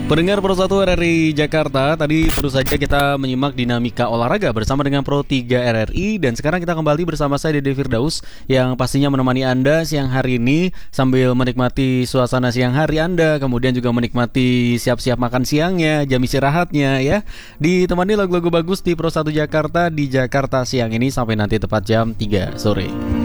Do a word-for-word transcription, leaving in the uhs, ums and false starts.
Pendengar Pro satu R R I Jakarta, tadi terus saja kita menyimak dinamika olahraga bersama dengan Pro tiga R R I. Dan sekarang kita kembali bersama saya Dede Firdaus yang pastinya menemani Anda siang hari ini sambil menikmati suasana siang hari Anda, kemudian juga menikmati siap-siap makan siangnya, jam istirahatnya ya. Ditemani lagu-lagu bagus di Pro satu Jakarta di Jakarta siang ini sampai nanti tepat jam tiga sore.